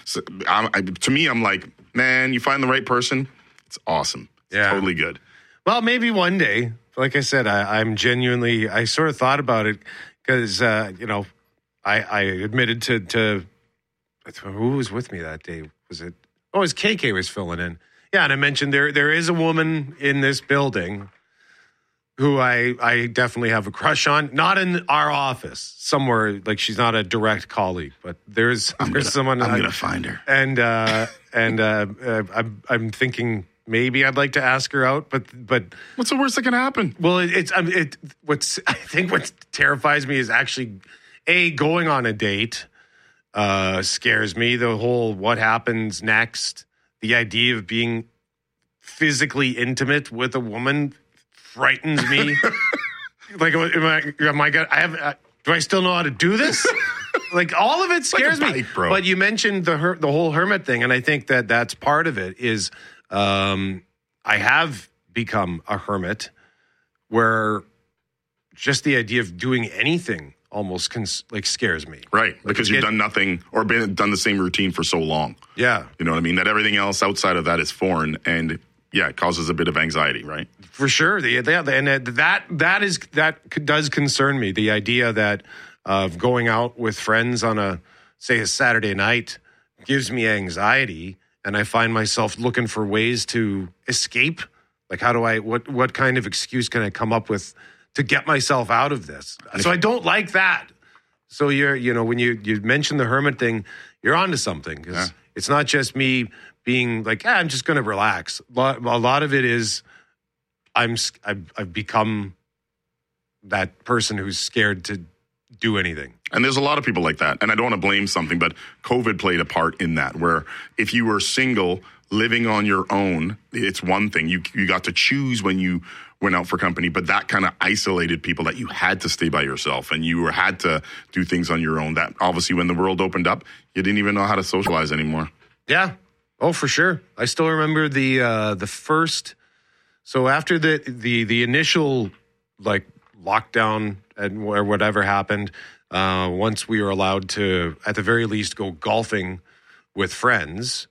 So to me, I'm like, man, you find the right person, it's awesome. It's totally good. Well, maybe one day. Like I said, I'm genuinely, I sort of thought about it because, I admitted to who was with me that day? Was it? Oh, it was KK was filling in. Yeah, and I mentioned there is a woman in this building who I definitely have a crush on. Not in our office, somewhere, like she's not a direct colleague, but there's someone. I'm going to find her. And I'm thinking maybe I'd like to ask her out, but what's the worst that can happen? Well, what terrifies me is actually going on a date scares me. The whole what happens next, the idea of being physically intimate with a woman frightens me. Like, am I gonna? Do I still know how to do this? Like, all of it scares me. Bro. But you mentioned the whole hermit thing, and I think that's part of it. Is I have become a hermit, where just the idea of doing anything almost scares me. Right, because you've done nothing or done the same routine for so long. Yeah. You know what I mean? That everything else outside of that is foreign, and it causes a bit of anxiety, right? For sure. And that does concern me. The idea that of going out with friends on a Saturday night gives me anxiety, and I find myself looking for ways to escape. Like, what kind of excuse can I come up with to get myself out of this? So I don't like that. So when you mentioned the hermit thing, you're onto something, because it's not just me being like, I'm just going to relax. A lot of it is I've become that person who's scared to do anything. And there's a lot of people like that. And I don't want to blame something, but COVID played a part in that, where if you were single, living on your own, it's one thing. You got to choose when you went out for company, but that kind of isolated people, that you had to stay by yourself and you had to do things on your own. That obviously, when the world opened up, you didn't even know how to socialize anymore. Yeah. Oh, for sure. I still remember the first. So after the initial lockdown and whatever happened, once we were allowed to, at the very least, go golfing with friends,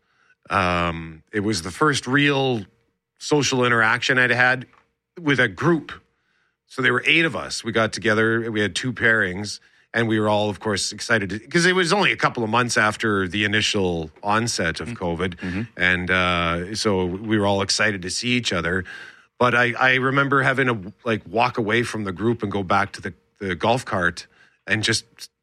it was the first real social interaction I'd had with a group. So there were 8 of us. We got together. We had 2 pairings. And we were all, of course, excited because it was only a couple of months after the initial onset of COVID. Mm-hmm. And so we were all excited to see each other. But I remember having to walk away from the group and go back to the golf cart and just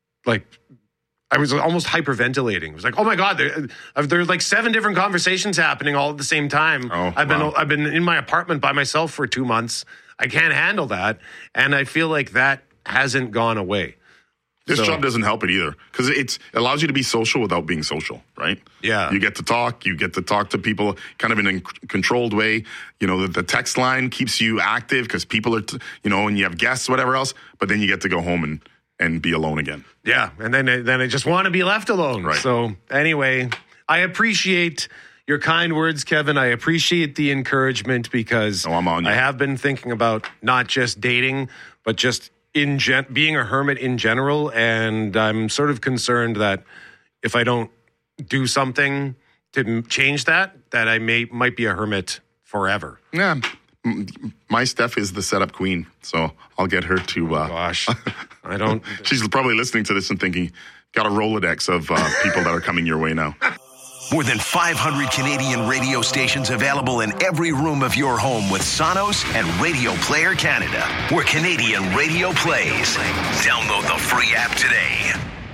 I was almost hyperventilating. It was like, oh my God, there's 7 different conversations happening all at the same time. Oh, I've been in my apartment by myself for 2 months. I can't handle that. And I feel like that hasn't gone away. This job doesn't help it either, because it allows you to be social without being social, right? Yeah. You get to talk to people kind of in a controlled way. You know, the text line keeps you active because people are, and you have guests, whatever else, but then you get to go home and be alone again. Yeah, and then I just want to be left alone. Right. So anyway, I appreciate your kind words, Kevin. I appreciate the encouragement, because I'm on you. I have been thinking about not just dating, but just being a hermit in general, and I'm sort of concerned that if I don't do something to change that I might be a hermit forever. Yeah. My Steph is the setup queen, so I'll get her to... Gosh, I don't... She's probably listening to this and thinking, got a Rolodex of people that are coming your way now. More than 500 Canadian radio stations available in every room of your home with Sonos and Radio Player Canada, where Canadian radio plays. Download the free app today.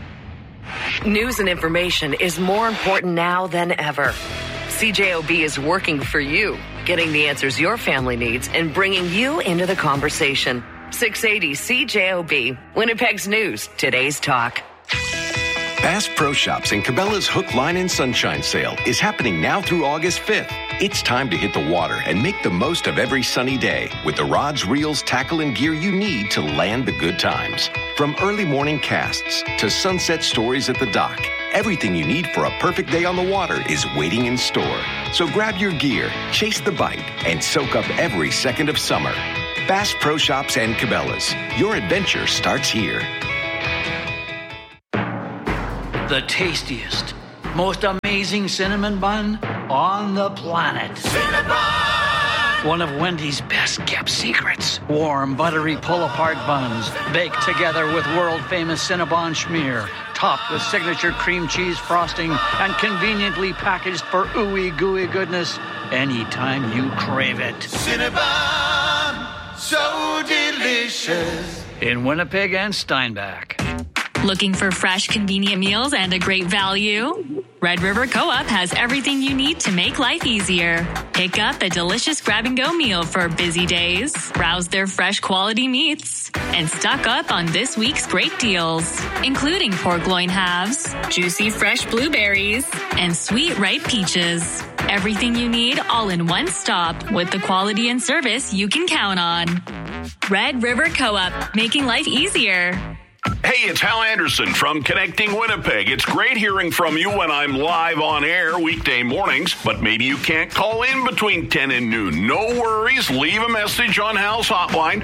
News and information is more important now than ever. CJOB is working for you, getting the answers your family needs and bringing you into the conversation. 680 CJOB, Winnipeg's News, today's talk. Bass Pro Shops and Cabela's Hook, Line, and Sunshine sale is happening now through August 5th. It's time to hit the water and make the most of every sunny day with the rods, reels, tackle, and gear you need to land the good times. From early morning casts to sunset stories at the dock, everything you need for a perfect day on the water is waiting in store. So grab your gear, chase the bite, and soak up every second of summer. Bass Pro Shops and Cabela's. Your adventure starts here. The tastiest, most amazing cinnamon bun on the planet. Cinnabon! One of Wendy's best kept secrets. Warm, buttery pull-apart buns baked together with world-famous Cinnabon schmear, topped with signature cream cheese frosting and conveniently packaged for ooey gooey goodness anytime you crave it. Cinnabon, so delicious. In Winnipeg and Steinbach. Looking for fresh, convenient meals and a great value? Red River Co-op has everything you need to make life easier. Pick up a delicious grab-and-go meal for busy days, browse their fresh quality meats, and stock up on this week's great deals, including pork loin halves, juicy fresh blueberries, and sweet ripe peaches. Everything you need all in one stop with the quality and service you can count on. Red River Co-op, making life easier. Hey, it's Hal Anderson from Connecting Winnipeg. It's great hearing from you when I'm live on air weekday mornings, but maybe you can't call in between 10 and noon. No worries. Leave a message on Hal's hotline,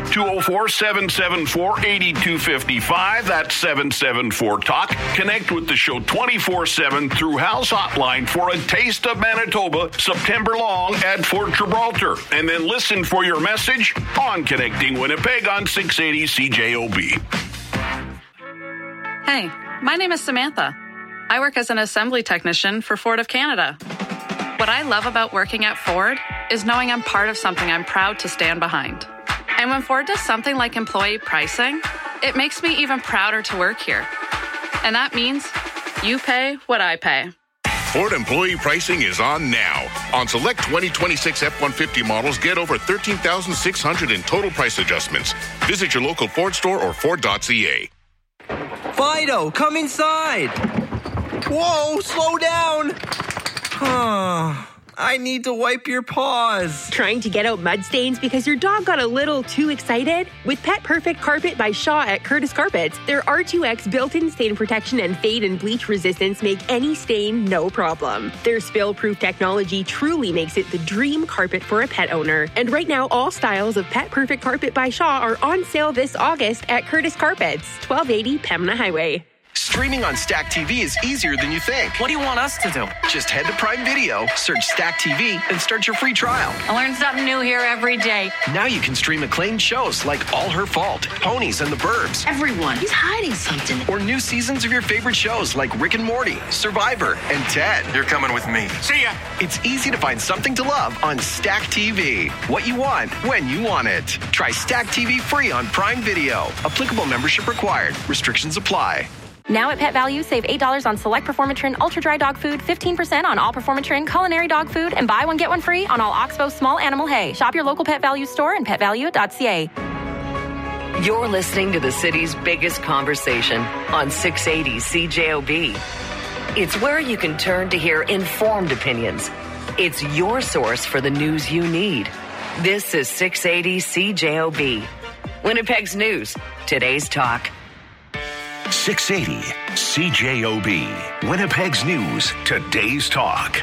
204-774-8255. That's 774-TALK. Connect with the show 24/7 through Hal's hotline for a taste of Manitoba September long at Fort Gibraltar. And then listen for your message on Connecting Winnipeg on 680 CJOB. Hey, my name is Samantha. I work as an assembly technician for Ford of Canada. What I love about working at Ford is knowing I'm part of something I'm proud to stand behind. And when Ford does something like employee pricing, it makes me even prouder to work here. And that means you pay what I pay. Ford employee pricing is on now. On select 2026 F-150 models, get over $13,600 in total price adjustments. Visit your local Ford store or Ford.ca. Fido, come inside. Whoa, slow down. I need to wipe your paws. Trying to get out mud stains because your dog got a little too excited? With Pet Perfect Carpet by Shaw at Curtis Carpets, their R2X built-in stain protection and fade and bleach resistance make any stain no problem. Their spill-proof technology truly makes it the dream carpet for a pet owner. And right now, all styles of Pet Perfect Carpet by Shaw are on sale this August at Curtis Carpets, 1280 Pembina Highway. Streaming on Stack TV is easier than you think. What do you want us to do? Just head to Prime Video, search Stack TV, and start your free trial. I learn something new here every day. Now you can stream acclaimed shows like All Her Fault, Ponies and the Burbs. Everyone, he's hiding something. Or new seasons of your favorite shows like Rick and Morty, Survivor, and Ted. You're coming with me. See ya! It's easy to find something to love on Stack TV. What you want, when you want it. Try Stack TV free on Prime Video. Applicable membership required. Restrictions apply. Now at Pet Value, save $8 on select Performatrin Ultra Dry Dog Food, 15% on all Performatrin Culinary Dog Food, and buy one, get one free on all Oxbow Small Animal Hay. Shop your local Pet Value store and petvalue.ca. You're listening to the city's biggest conversation on 680 CJOB. It's where you can turn to hear informed opinions. It's your source for the news you need. This is 680 CJOB. Winnipeg's news, today's talk. 680 CJOB. Winnipeg's news, today's talk.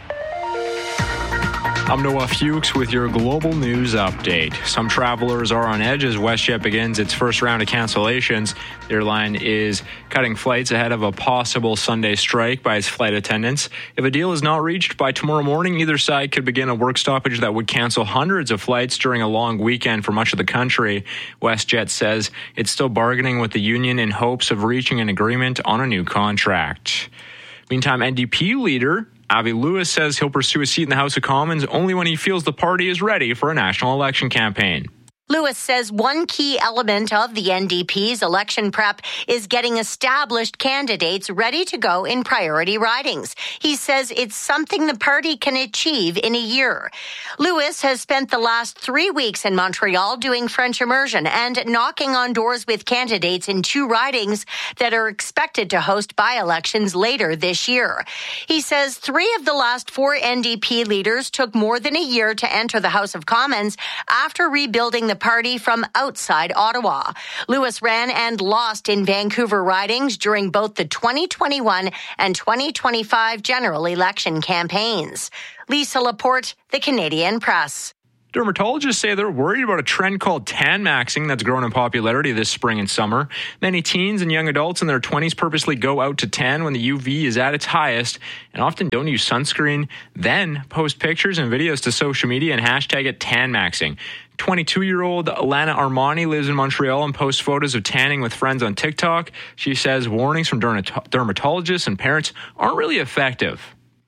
I'm Noah Fuchs with your global news update. Some travelers are on edge as WestJet begins its first round of cancellations. The airline is cutting flights ahead of a possible Sunday strike by its flight attendants. If a deal is not reached by tomorrow morning, either side could begin a work stoppage that would cancel hundreds of flights during a long weekend for much of the country. WestJet says it's still bargaining with the union in hopes of reaching an agreement on a new contract. Meantime, NDP leader Avi Lewis says he'll pursue a seat in the House of Commons only when he feels the party is ready for a national election campaign. Lewis says one key element of the NDP's election prep is getting established candidates ready to go in priority ridings. He says it's something the party can achieve in a year. Lewis has spent the last 3 weeks in Montreal doing French immersion and knocking on doors with candidates in 2 ridings that are expected to host by-elections later this year. He says 3 of the last 4 NDP leaders took more than a year to enter the House of Commons after rebuilding the party from outside Ottawa. Lewis ran and lost in Vancouver ridings during both the 2021 and 2025 general election campaigns. Lisa Laporte, The Canadian Press. Dermatologists say they're worried about a trend called tan maxing that's grown in popularity this spring and summer. Many teens and young adults in their 20s purposely go out to tan when the UV is at its highest and often don't use sunscreen, then post pictures and videos to social media and hashtag it tan maxing. 22-year-old Lana Armani lives in Montreal and posts photos of tanning with friends on TikTok. She says warnings from dermatologists and parents aren't really effective.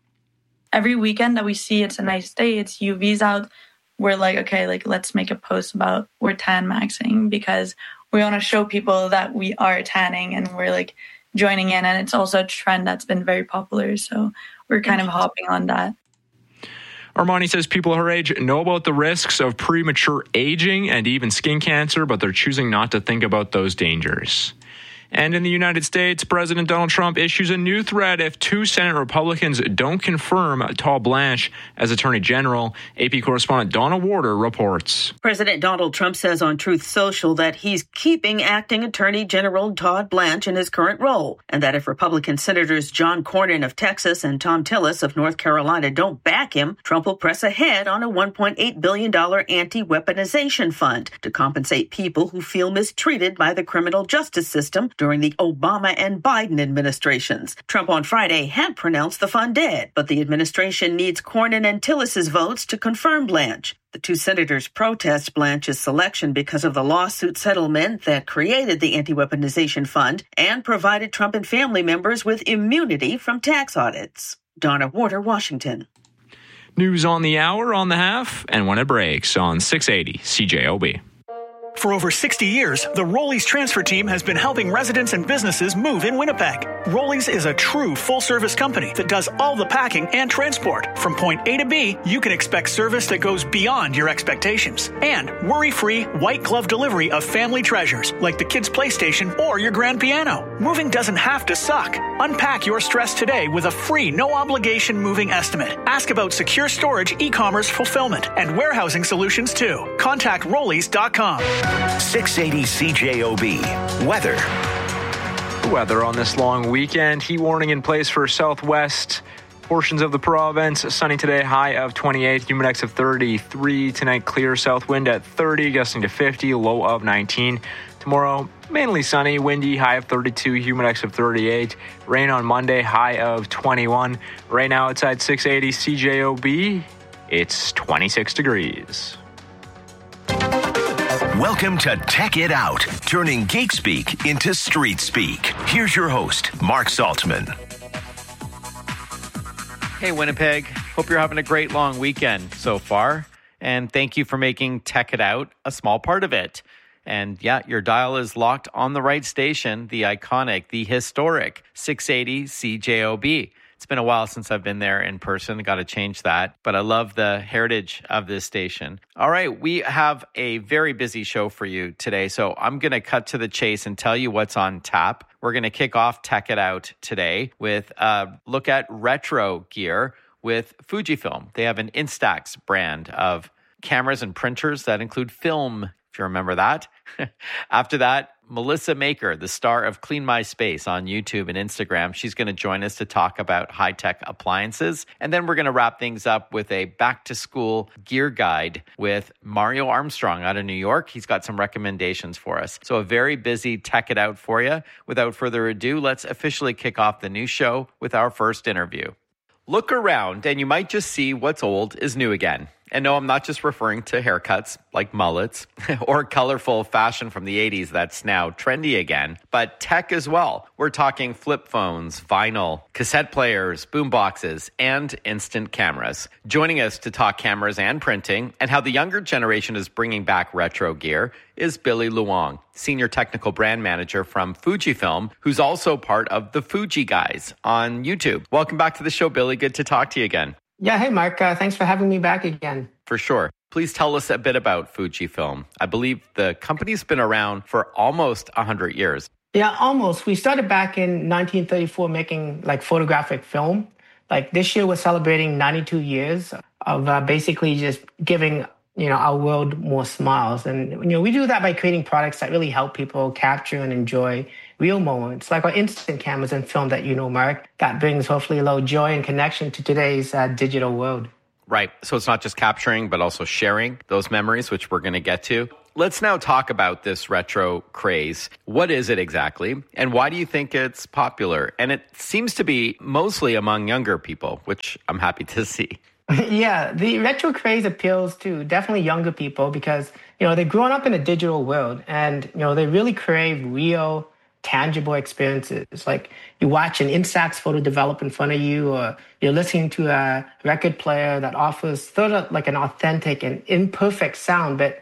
Every weekend that we see it's a nice day, it's UV's out, we're like, okay, like let's make a post about we're tan maxing because we want to show people that we are tanning and we're like joining in. And it's also a trend that's been very popular. So we're kind of hopping on that. Armani says people her age know about the risks of premature aging and even skin cancer, but they're choosing not to think about those dangers. And in the United States, President Donald Trump issues a new threat if 2 Senate Republicans don't confirm Todd Blanche as Attorney General. AP correspondent Donna Warder reports. President Donald Trump says on Truth Social that he's keeping acting Attorney General Todd Blanche in his current role, and that if Republican Senators John Cornyn of Texas and Tom Tillis of North Carolina don't back him, Trump will press ahead on a $1.8 billion anti-weaponization fund to compensate people who feel mistreated by the criminal justice system during the Obama and Biden administrations. Trump on Friday had pronounced the fund dead, but the administration needs Cornyn and Tillis's votes to confirm Blanche. The 2 senators protest Blanche's selection because of the lawsuit settlement that created the anti-weaponization fund and provided Trump and family members with immunity from tax audits. Donna Warder, Washington. News on the hour, on the half, and when it breaks on 680 CJOB. For over 60 years, the Rollies transfer team has been helping residents and businesses move in Winnipeg. Rollies is a true full-service company that does all the packing and transport. From point A to B, you can expect service that goes beyond your expectations. And worry-free, white-glove delivery of family treasures like the kids' PlayStation or your grand piano. Moving doesn't have to suck. Unpack your stress today with a free, no-obligation moving estimate. Ask about secure storage, e-commerce fulfillment, and warehousing solutions, too. Contact Rollies.com. 680 CJOB. Weather. Weather on this long weekend. Heat warning in place for southwest portions of the province. Sunny today, high of 28, humidex of 33. Tonight, clear south wind at 30, gusting to 50, low of 19. Tomorrow, mainly sunny, windy, high of 32, humidex of 38. Rain on Monday, high of 21. Right now, outside 680 CJOB, it's 26 degrees. Welcome to Tech It Out, turning geek speak into street speak. Here's your host, Mark Saltzman. Hey, Winnipeg. Hope you're having a great long weekend so far. And thank you for making Tech It Out a small part of it. And yeah, your dial is locked on the right station, the iconic, the historic 680 CJOB. It's been a while since I've been there in person. Got to change that. But I love the heritage of this station. All right, we have a very busy show for you today. So I'm going to cut to the chase and tell you what's on tap. We're going to kick off Tech It Out today with a look at retro gear with Fujifilm. They have an Instax brand of cameras and printers that include film, if you remember that. After that, Melissa Maker, the star of Clean My Space on YouTube and Instagram, she's going to join us to talk about high-tech appliances. And then we're going to wrap things up with a back-to-school gear guide with Mario Armstrong out of New York. He's got some recommendations for us. So a very busy Tech It Out for you. Without further ado, let's officially kick off the new show with our first interview. Look around and you might just see what's old is new again. And no, I'm not just referring to haircuts like mullets or colorful fashion from the 80s that's now trendy again, but tech as well. We're talking flip phones, vinyl, cassette players, boomboxes, and instant cameras. Joining us to talk cameras and printing and how the younger generation is bringing back retro gear is Billy Luong, Senior Technical Brand Manager from Fujifilm, who's also part of the Fuji Guys on YouTube. Welcome back to the show, Billy. Good to talk to you again. Yeah, hey, Mark. Thanks for having me back again. For sure. Please tell us a bit about Fujifilm. I believe the company's been around for almost 100 years. Yeah, almost. We started back in 1934 making like photographic film. Like this year, we're celebrating 92 years of basically just giving our world more smiles. And we do that by creating products that really help people capture and enjoy real moments, like our instant cameras and film that Mark, that brings hopefully a little joy and connection to today's digital world. Right. So it's not just capturing, but also sharing those memories, which we're going to get to. Let's now talk about this retro craze. What is it exactly? And why do you think it's popular? And it seems to be mostly among younger people, which I'm happy to see. Yeah, the retro craze appeals to definitely younger people because, they've grown up in a digital world and, they really crave real, tangible experiences. Like you watch an Instax photo develop in front of you, or you're listening to a record player that offers sort of like an authentic and imperfect sound, but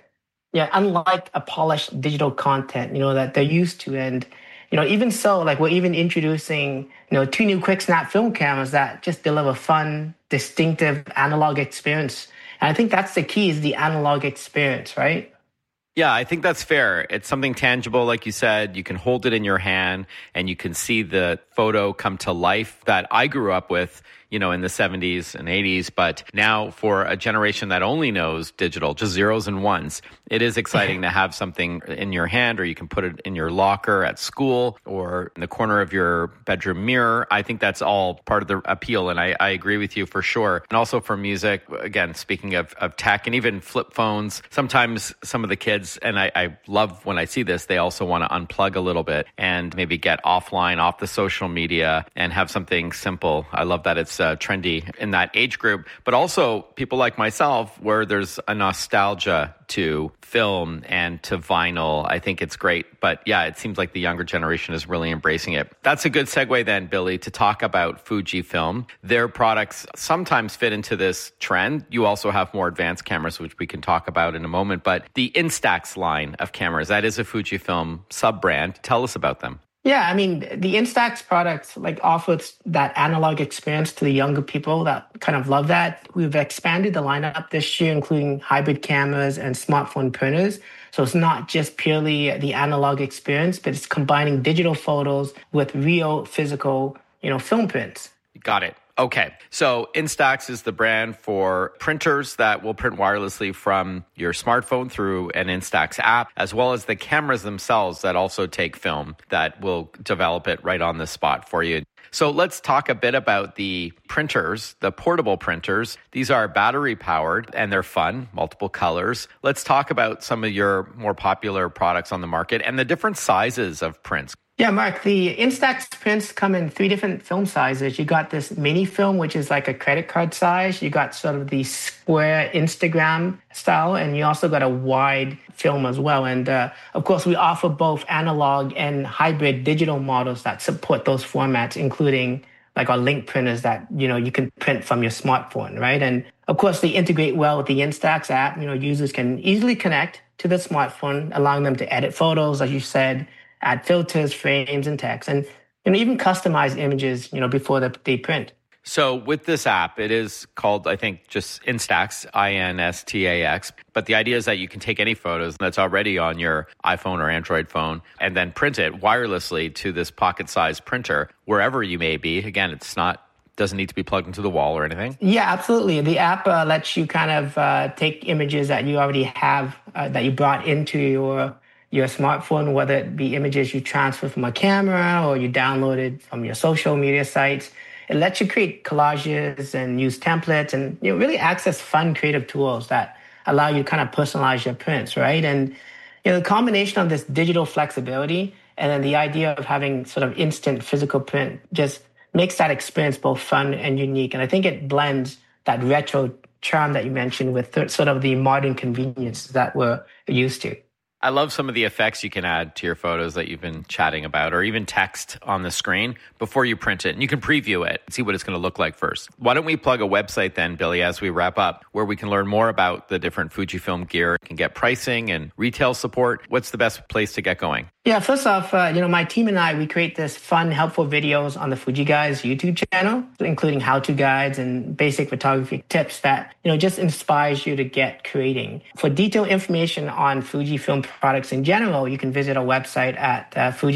unlike a polished digital content, that they're used to. And, even so, like we're even introducing, 2 new quick snap film cameras that just deliver fun, distinctive analog experience. And I think that's the key, is the analog experience, right? Yeah, I think that's fair. It's something tangible, like you said. You can hold it in your hand and you can see the photo come to life that I grew up with, in the 70s and 80s. But now for a generation that only knows digital, just zeros and ones, it is exciting to have something in your hand, or you can put it in your locker at school or in the corner of your bedroom mirror. I think that's all part of the appeal. And I agree with you for sure. And also for music, again, speaking of tech and even flip phones, sometimes some of the kids, and I love when I see this, they also want to unplug a little bit and maybe get offline, off the social media, and have something simple. I love that it's trendy in that age group, but also people like myself where there's a nostalgia to film and to vinyl. I think it's great. But yeah, it seems like the younger generation is really embracing it. That's a good segue then, Billy, to talk about Fujifilm. Their products sometimes fit into this trend. You also have more advanced cameras, which we can talk about in a moment. But the Instax line of cameras, that is a Fujifilm sub-brand. Tell us about them. Yeah, I mean, the Instax products offers that analog experience to the younger people that kind of love that. We've expanded the lineup this year, including hybrid cameras and smartphone printers. So it's not just purely the analog experience, but it's combining digital photos with real physical, film prints. Got it. Okay, so Instax is the brand for printers that will print wirelessly from your smartphone through an Instax app, as well as the cameras themselves that also take film that will develop it right on the spot for you. So let's talk a bit about the printers, the portable printers. These are battery powered and they're fun, multiple colors. Let's talk about some of your more popular products on the market and the different sizes of prints. Yeah, Mark, the Instax prints come in 3 different film sizes. You got this mini film, which is like a credit card size. You got sort of the square Instagram style, and you also got a wide film as well. And of course, we offer both analog and hybrid digital models that support those formats, including like our link printers that, you can print from your smartphone, right? And of course, they integrate well with the Instax app. Users can easily connect to the smartphone, allowing them to edit photos, as you said, add filters, frames, and text, and even customize images, before they print. So with this app, it is called, I think, just Instax, Instax. But the idea is that you can take any photos that's already on your iPhone or Android phone and then print it wirelessly to this pocket-sized printer wherever you may be. Again, doesn't need to be plugged into the wall or anything. Yeah, absolutely. The app lets you kind of take images that you already have, that you brought into your smartphone, whether it be images you transfer from a camera or you downloaded from your social media sites. It lets you create collages and use templates and really access fun, creative tools that allow you to kind of personalize your prints, right? And the combination of this digital flexibility and then the idea of having sort of instant physical print just makes that experience both fun and unique. And I think it blends that retro charm that you mentioned with sort of the modern convenience that we're used to. I love some of the effects you can add to your photos that you've been chatting about, or even text on the screen before you print it. And you can preview it and see what it's going to look like first. Why don't we plug a website then, Billy, as we wrap up, where we can learn more about the different Fujifilm gear, can get pricing and retail support. What's the best place to get going? Yeah, first off, my team and I, we create this fun, helpful videos on the Fuji Guys YouTube channel, including how-to guides and basic photography tips that, just inspires you to get creating. For detailed information on Fujifilm products in general, you can visit our website at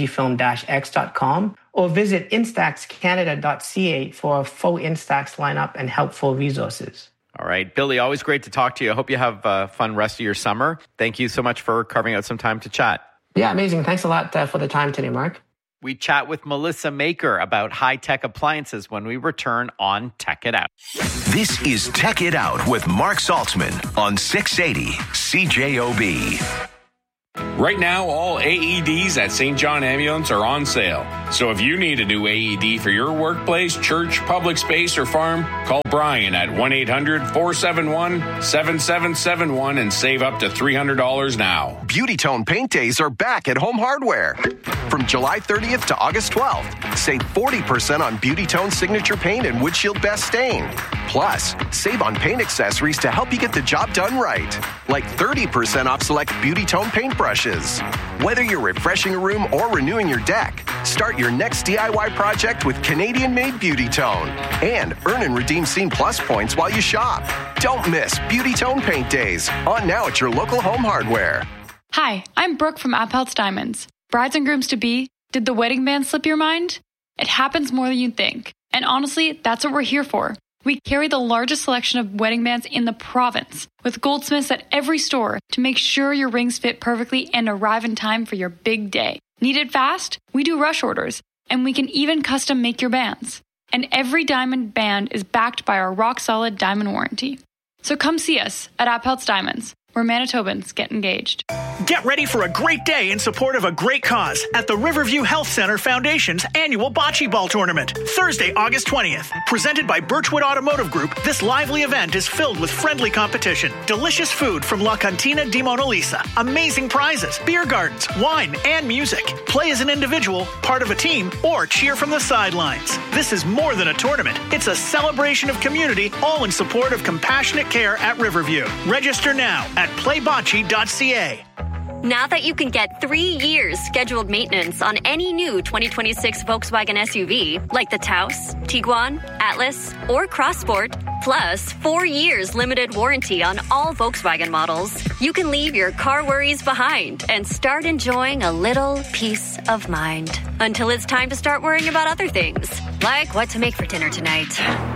fujifilm-x.com or visit instaxcanada.ca for a full Instax lineup and helpful resources. All right, Billy, always great to talk to you. I hope you have a fun rest of your summer. Thank you so much for carving out some time to chat. Yeah, amazing. Thanks a lot for the time today, Mark. We chat with Melissa Maker about high-tech appliances when we return on Tech It Out. This is Tech It Out with Mark Saltzman on 680 CJOB. Right now, all AEDs at St. John Ambulance are on sale. So if you need a new AED for your workplace, church, public space, or farm, call Brian at 1-800-471-7771 and save up to $300 now. Beauty Tone Paint Days are back at Home Hardware. From July 30th to August 12th, save 40% on Beauty Tone Signature Paint and Windshield Best Stain. Plus, save on paint accessories to help you get the job done right. Like 30% off select Beauty Tone paint brushes. Whether you're refreshing a room or renewing your deck, start your next DIY project with Canadian-made Beauty Tone. And earn and redeem Scene Plus points while you shop. Don't miss Beauty Tone Paint Days. On now at your local Home Hardware. Hi, I'm Brooke from Appeltz Diamonds. Brides and grooms-to-be, did the wedding band slip your mind? It happens more than you'd think. And honestly, that's what we're here for. We carry the largest selection of wedding bands in the province, with goldsmiths at every store to make sure your rings fit perfectly and arrive in time for your big day. Need it fast? We do rush orders, and we can even custom make your bands. And every diamond band is backed by our rock-solid diamond warranty. So come see us at Appeltz Diamonds, where Manitobans get engaged. Get ready for a great day in support of a great cause at the Riverview Health Center Foundation's annual Bocce Ball Tournament, Thursday, August 20th. Presented by Birchwood Automotive Group, this lively event is filled with friendly competition, delicious food from La Cantina di Mona Lisa, amazing prizes, beer gardens, wine, and music. Play as an individual, part of a team, or cheer from the sidelines. This is more than a tournament. It's a celebration of community, all in support of compassionate care at Riverview. Register now at playbocce.ca. Now that you can get 3 years scheduled maintenance on any new 2026 Volkswagen SUV, like the Taos, Tiguan, Atlas, or Crossport, plus 4 years limited warranty on all Volkswagen models, you can leave your car worries behind and start enjoying a little peace of mind. Until it's time to start worrying about other things, like what to make for dinner tonight.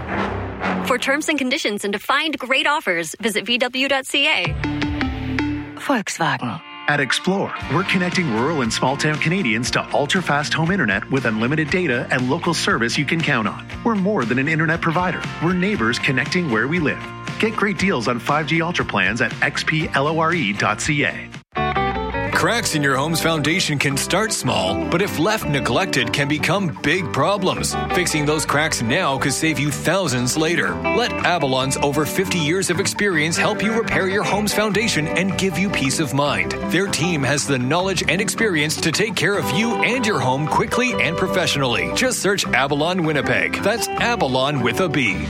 For terms and conditions and to find great offers, visit VW.ca. Volkswagen. At Explore, we're connecting rural and small-town Canadians to ultra-fast home internet with unlimited data and local service you can count on. We're more than an internet provider. We're neighbors connecting where we live. Get great deals on 5G Ultra plans at xplore.ca. Cracks in your home's foundation can start small, but if left neglected, can become big problems. Fixing those cracks now could save you thousands later. Let Avalon's over 50 years of experience help you repair your home's foundation and give you peace of mind. Their team has the knowledge and experience to take care of you and your home quickly and professionally. Just search Avalon Winnipeg. That's Avalon with a B.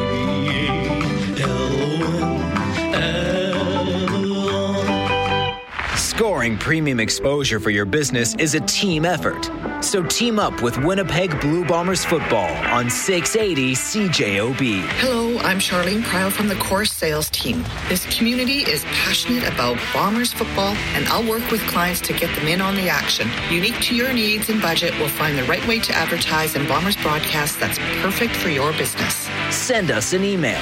Scoring premium exposure for your business is a team effort. So team up with Winnipeg Blue Bombers football on 680 CJOB. Hello, I'm Charlene Pryle from the course sales team. This community is passionate about Bombers football, and I'll work with clients to get them in on the action. Unique to your needs and budget, we'll find the right way to advertise in Bombers broadcast that's perfect for your business. Send us an email,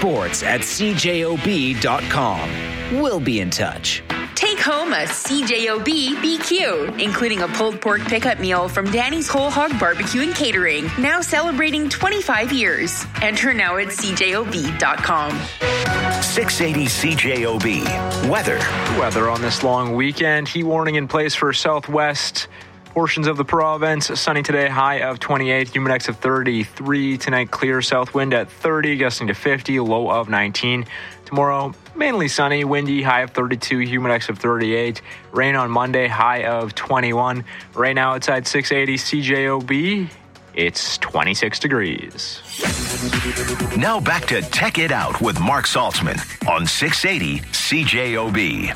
sports@cjob.com. We'll be in touch. Take home a CJOB BQ, including a pulled pork pickup meal from Danny's Whole Hog Barbecue and Catering, now celebrating 25 years. Enter now at CJOB.com. 680 CJOB. Weather. Weather on this long weekend. Heat warning in place for southwest portions of the province. Sunny today, high of 28, humid index of 33. Tonight, clear south wind at 30, gusting to 50, low of 19. Tomorrow, mainly sunny, windy, high of 32, humid index of 38. Rain on Monday, high of 21. Right now, outside 680 CJOB, it's 26 degrees. Now back to Tech It Out with Mark Saltzman on 680 CJOB.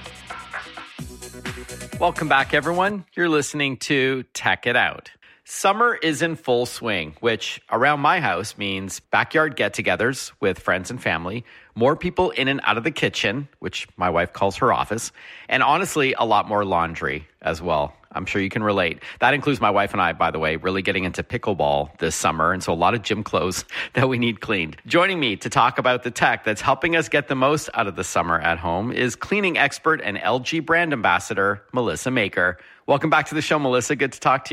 Welcome back, everyone. You're listening to Tech It Out. Summer is in full swing, which around my house means backyard get-togethers with friends and family, more people in and out of the kitchen, which my wife calls her office, and honestly, a lot more laundry as well. I'm sure you can relate. That includes my wife and I, by the way, really getting into pickleball this summer, and so a lot of gym clothes that we need cleaned. Joining me to talk about the tech that's helping us get the most out of the summer at home is cleaning expert and LG brand ambassador, Melissa Maker. Welcome back to the show, Melissa. Good to talk to you.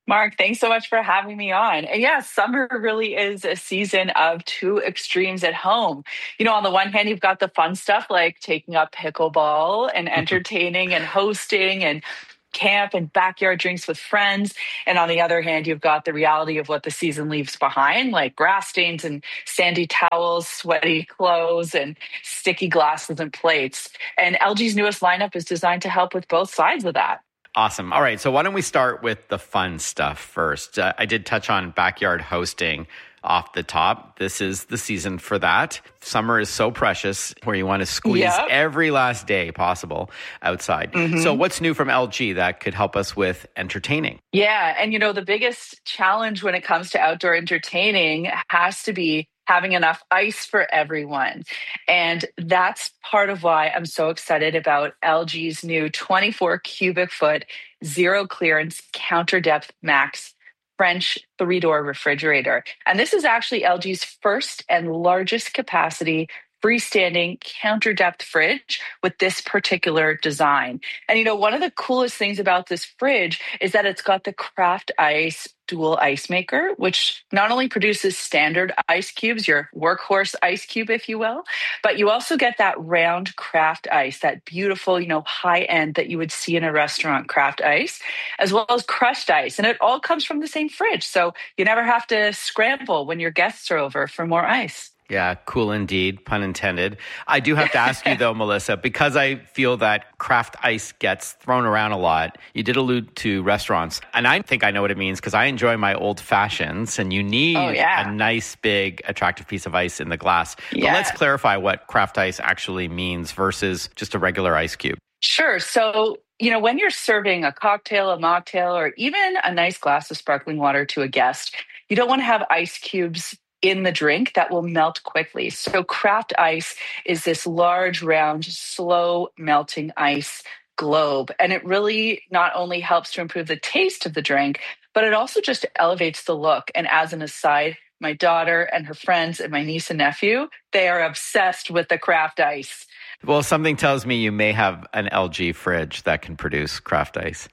Mark, thanks so much for having me on. And yeah, summer really is a season of two extremes at home. On the one hand, you've got the fun stuff like taking up pickleball and entertaining and hosting and camp and backyard drinks with friends. And on the other hand, you've got the reality of what the season leaves behind, like grass stains and sandy towels, sweaty clothes, and sticky glasses and plates. And LG's newest lineup is designed to help with both sides of that. Awesome. All right. So why don't we start with the fun stuff first? I did touch on backyard hosting off the top. This is the season for that. Summer is so precious where you want to squeeze every last day possible outside. So what's new from LG that could help us with entertaining? Yeah. And the biggest challenge when it comes to outdoor entertaining has to be having enough ice for everyone. And that's part of why I'm so excited about LG's new 24 cubic foot, zero clearance, counter depth max French 3-door refrigerator. And this is actually LG's first and largest capacity freestanding counter depth fridge with this particular design. And one of the coolest things about this fridge is that it's got the Craft Ice dual ice maker, which not only produces standard ice cubes, your workhorse ice cube, if you will, but you also get that round craft ice, that beautiful, high end that you would see in a restaurant craft ice, as well as crushed ice. And it all comes from the same fridge. So you never have to scramble when your guests are over for more ice. Yeah, cool indeed, pun intended. I do have to ask you though, Melissa, because I feel that craft ice gets thrown around a lot. You did allude to restaurants, and I think I know what it means because I enjoy my old fashions, and you need a nice, big, attractive piece of ice in the glass. But let's clarify what craft ice actually means versus just a regular ice cube. Sure. So, when you're serving a cocktail, a mocktail, or even a nice glass of sparkling water to a guest, you don't want to have ice cubes in the drink that will melt quickly. So craft ice is this large, round, slow melting ice globe. And it really not only helps to improve the taste of the drink, but it also just elevates the look. And as an aside, my daughter and her friends and my niece and nephew, they are obsessed with the craft ice. Well, something tells me you may have an LG fridge that can produce craft ice.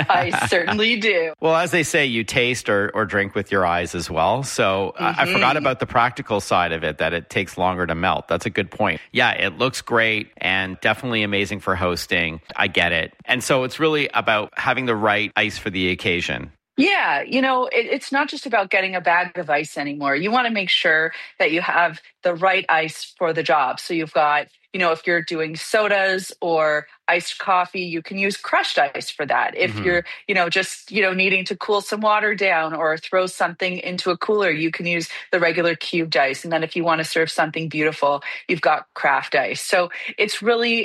I certainly do. Well, as they say, you taste or drink with your eyes as well. So I forgot about the practical side of it, that it takes longer to melt. That's a good point. Yeah, it looks great and definitely amazing for hosting. I get it. And so it's really about having the right ice for the occasion. Yeah, it's not just about getting a bag of ice anymore. You want to make sure that you have the right ice for the job. So you've got, if you're doing sodas or iced coffee, you can use crushed ice for that. If you're, just, needing to cool some water down or throw something into a cooler, you can use the regular cubed ice. And then if you want to serve something beautiful, you've got craft ice. So it's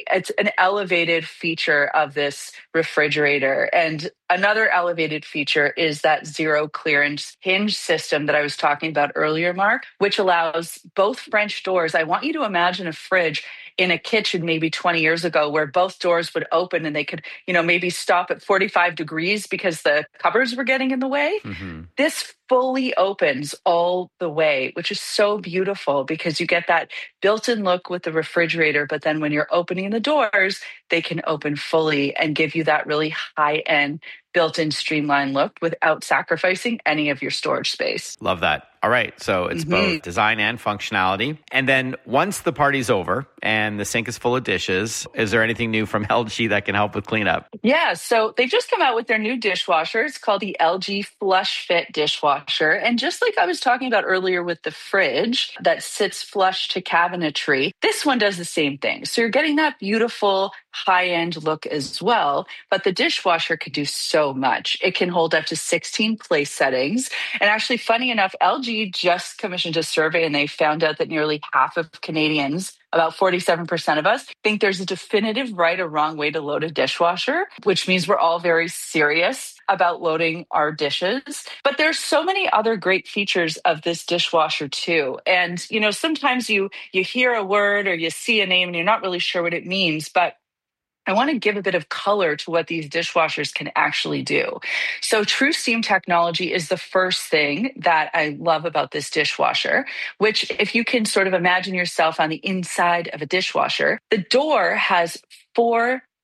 an elevated feature of this refrigerator. And another elevated feature is that zero clearance hinge system that I was talking about earlier, Mark, which allows both French doors. I want you to imagine a fridge in a kitchen maybe 20 years ago where both doors would open and they could, maybe stop at 45 degrees because the cupboards were getting in the way. This fully opens all the way, which is so beautiful because you get that built-in look with the refrigerator. But then when you're opening the doors, they can open fully and give you that really high-end built-in streamlined look without sacrificing any of your storage space. Love that. All right. So it's both design and functionality. And then once the party's over and the sink is full of dishes, is there anything new from LG that can help with cleanup? Yeah. So they've just come out with their new dishwasher. It's called the LG Flush Fit dishwasher. And just like I was talking about earlier with the fridge that sits flush to cabinetry, this one does the same thing. So you're getting that beautiful high-end look as well. But the dishwasher can do so much. It can hold up to 16 place settings. And actually, funny enough, LG just commissioned a survey and they found out that nearly half of Canadians, about 47% of us, think there's a definitive right or wrong way to load a dishwasher, which means we're all very serious about loading our dishes. But there's so many other great features of this dishwasher too. And, sometimes you hear a word or you see a name and you're not really sure what it means, but I want to give a bit of color to what these dishwashers can actually do. So True Steam technology is the first thing that I love about this dishwasher, which if you can sort of imagine yourself on the inside of a dishwasher, the door has 4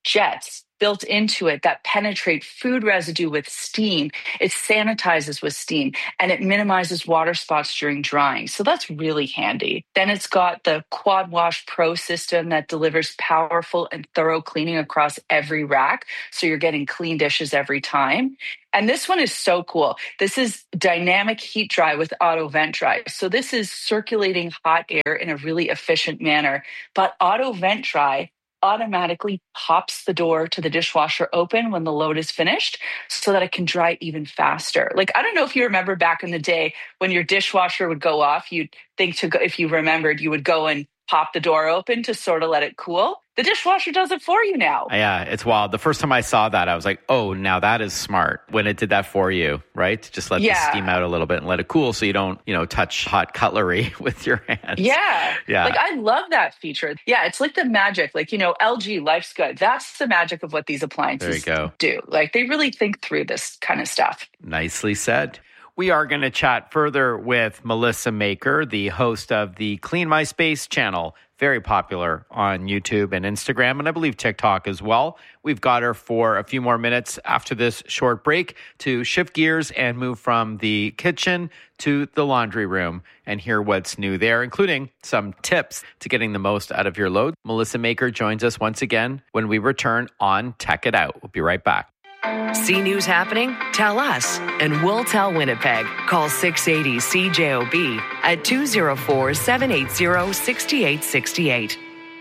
jets built into it that penetrate food residue with steam. It sanitizes with steam, and it minimizes water spots during drying. So that's really handy. Then it's got the Quad Wash Pro system that delivers powerful and thorough cleaning across every rack. So you're getting clean dishes every time. And this one is so cool. This is dynamic heat dry with auto vent dry. So this is circulating hot air in a really efficient manner. But auto vent dry automatically pops the door to the dishwasher open when the load is finished so that it can dry even faster. Like, I don't know if you remember back in the day when your dishwasher would go off, you'd think to go, if you remembered, you would go and pop the door open to sort of let it cool. The dishwasher does it for you now. Yeah, it's wild. The first time I saw that, I was like, oh, now that is smart. When it did that for you, right? Just let the steam out a little bit and let it cool so you don't, touch hot cutlery with your hands. Yeah. Yeah. Like, I love that feature. Yeah, it's like the magic. Like, LG, Life's Good. That's the magic of what these appliances do. Like, they really think through this kind of stuff. Nicely said. We are going to chat further with Melissa Maker, the host of the Clean My Space channel, very popular on YouTube and Instagram, and I believe TikTok as well. We've got her for a few more minutes after this short break to shift gears and move from the kitchen to the laundry room and hear what's new there, including some tips to getting the most out of your load. Melissa Maker joins us once again when we return on Tech It Out. We'll be right back. See news happening? Tell us, and we'll tell Winnipeg. Call 680-CJOB at 204-780-6868.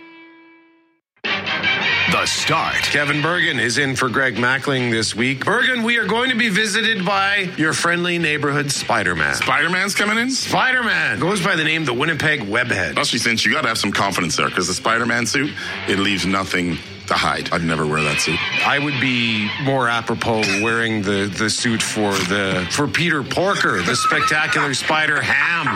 The Start. Kevin Bergen is in for Greg Mackling this week. Bergen, we are going to be visited by your friendly neighborhood Spider-Man. Spider-Man's coming in? Spider-Man goes by the name the Winnipeg Webhead. Especially since you got to have some confidence there, because the Spider-Man suit, it leaves nothing to hide. I'd never wear that suit. I would be more apropos wearing the suit for Peter Porker, the spectacular Spider Ham.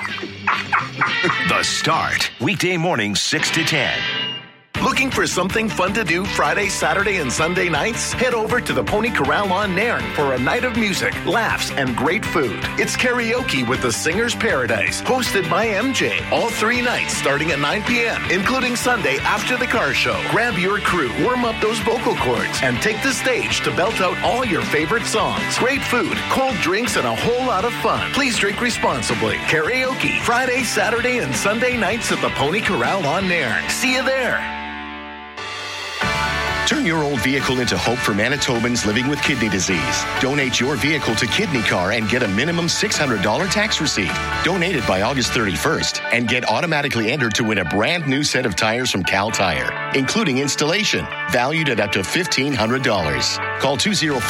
The Start. Weekday mornings 6 to 10. Looking for something fun to do Friday, Saturday, and Sunday nights? Head over to the Pony Corral on Nairn for a night of music, laughs, and great food. It's karaoke with the Singer's Paradise, hosted by MJ. All 3 nights starting at 9 p.m., including Sunday after the car show. Grab your crew, warm up those vocal cords, and take the stage to belt out all your favorite songs. Great food, cold drinks, and a whole lot of fun. Please drink responsibly. Karaoke, Friday, Saturday, and Sunday nights at the Pony Corral on Nairn. See you there. Turn your old vehicle into hope for Manitobans living with kidney disease. Donate your vehicle to Kidney Car and get a minimum $600 tax receipt. Donate it by August 31st and get automatically entered to win a brand new set of tires from Cal Tire, including installation, valued at up to $1,500. Call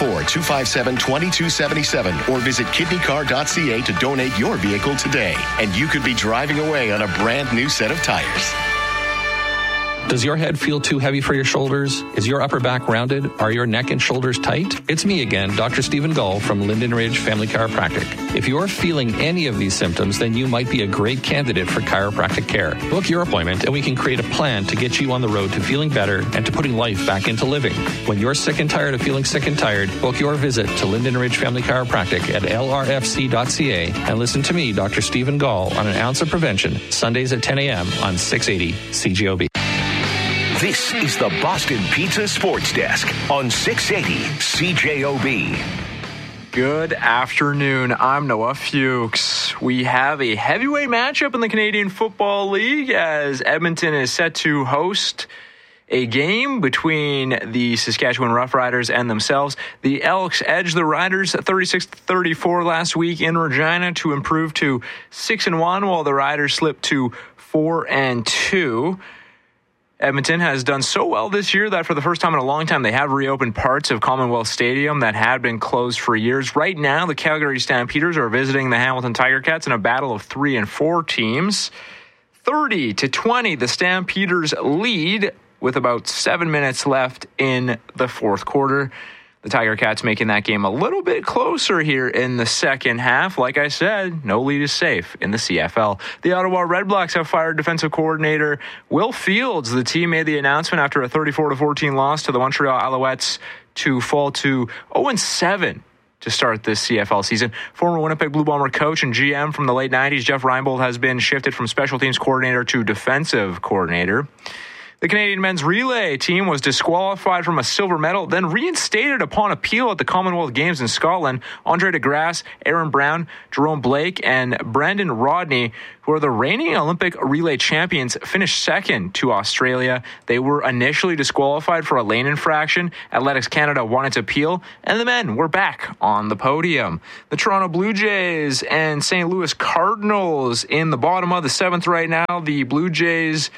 204-257-2277 or visit kidneycar.ca to donate your vehicle today. And you could be driving away on a brand new set of tires. Does your head feel too heavy for your shoulders? Is your upper back rounded? Are your neck and shoulders tight? It's me again, Dr. Stephen Gull from Linden Ridge Family Chiropractic. If you're feeling any of these symptoms, then you might be a great candidate for chiropractic care. Book your appointment and we can create a plan to get you on the road to feeling better and to putting life back into living. When you're sick and tired of feeling sick and tired, book your visit to Linden Ridge Family Chiropractic at lrfc.ca and listen to me, Dr. Stephen Gull, on An Ounce of Prevention, Sundays at 10 a.m. on 680 CJOB. This is the Boston Pizza Sports Desk on 680 CJOB. Good afternoon. I'm Noah Fuchs. We have a heavyweight matchup in the Canadian Football League as Edmonton is set to host a game between the Saskatchewan Roughriders and themselves. The Elks edged the Riders 36-34 last week in Regina to improve to 6-1, while the Riders slipped to 4-2. Edmonton has done so well this year that for the first time in a long time, they have reopened parts of Commonwealth Stadium that had been closed for years. Right now, the Calgary Stampeders are visiting the Hamilton Tiger Cats in a battle of 3 and 4 teams. 30-20, the Stampeders lead with about 7 minutes left in the fourth quarter. The Tiger Cats making that game a little bit closer here in the second half. Like I said, no lead is safe in the CFL. The Ottawa Redblacks have fired defensive coordinator Will Fields. The team made the announcement after a 34-14 loss to the Montreal Alouettes to fall to 0-7 to start this CFL season. Former Winnipeg Blue Bomber coach and GM from the late 90s, Jeff Reinbold, has been shifted from special teams coordinator to defensive coordinator. The Canadian men's relay team was disqualified from a silver medal, then reinstated upon appeal at the Commonwealth Games in Scotland. Andre de Grasse, Aaron Brown, Jerome Blake, and Brandon Rodney, who are the reigning Olympic relay champions, finished second to Australia. They were initially disqualified for a lane infraction. Athletics Canada won its appeal, and the men were back on the podium. The Toronto Blue Jays and St. Louis Cardinals in the bottom of the seventh right now. The Blue Jays